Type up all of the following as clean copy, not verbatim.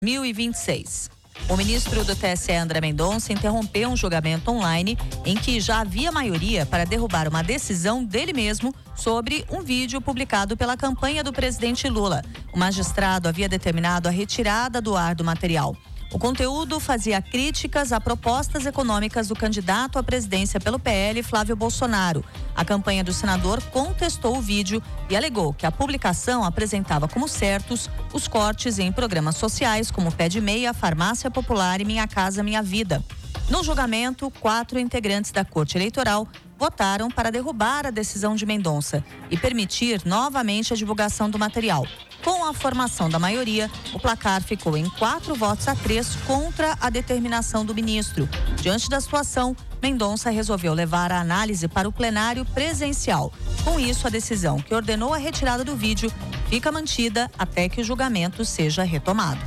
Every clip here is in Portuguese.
2026. O ministro do TSE, André Mendonça, interrompeu um julgamento online em que já havia maioria para derrubar uma decisão dele mesmo sobre um vídeo publicado pela campanha do presidente Lula. O magistrado havia determinado a retirada do ar do material. O conteúdo fazia críticas a propostas econômicas do candidato à presidência pelo PL, Flávio Bolsonaro. A campanha do senador contestou o vídeo e alegou que a publicação apresentava como certos os cortes em programas sociais como Pé de Meia, Farmácia Popular e Minha Casa Minha Vida. No julgamento, 4 integrantes da Corte Eleitoral votaram para derrubar a decisão de Mendonça e permitir novamente a divulgação do material. Com a formação da maioria, o placar ficou em 4-3 contra a determinação do ministro. Diante da situação, Mendonça resolveu levar a análise para o plenário presencial. Com isso, a decisão que ordenou a retirada do vídeo fica mantida até que o julgamento seja retomado.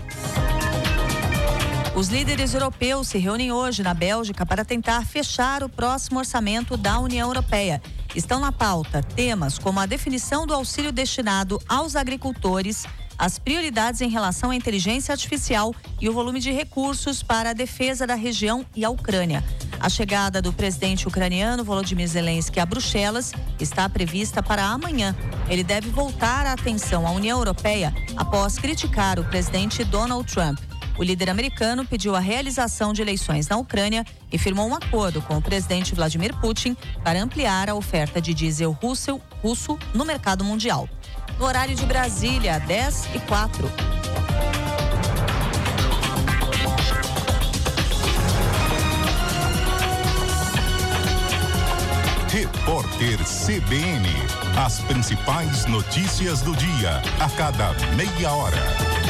Os líderes europeus se reúnem hoje na Bélgica para tentar fechar o próximo orçamento da União Europeia. Estão na pauta temas como a definição do auxílio destinado aos agricultores, as prioridades em relação à inteligência artificial e o volume de recursos para a defesa da região e a Ucrânia. A chegada do presidente ucraniano Volodymyr Zelensky a Bruxelas está prevista para amanhã. Ele deve voltar a atenção à União Europeia após criticar o presidente Donald Trump. O líder americano pediu a realização de eleições na Ucrânia e firmou um acordo com o presidente Vladimir Putin para ampliar a oferta de diesel russo no mercado mundial. No horário de Brasília, 10h04. Repórter CBN. As principais notícias do dia, a cada meia hora.